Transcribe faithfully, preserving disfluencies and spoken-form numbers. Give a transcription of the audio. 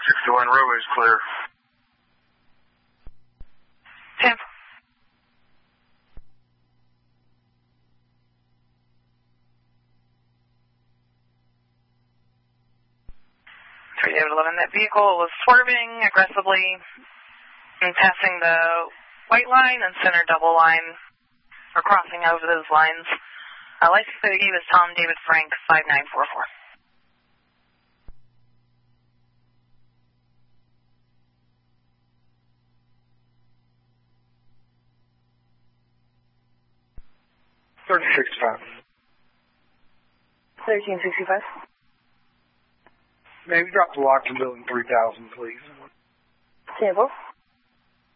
sixty-one, roadway's clear. ten. three David eleven, that vehicle was swerving aggressively and passing the white line and center double line, or crossing over those lines. Uh, license that he gave is Tom David Frank, five nine four four. thirteen sixty-five. thirteen sixty-five. Maybe drop the lock to building three thousand, please. Sample.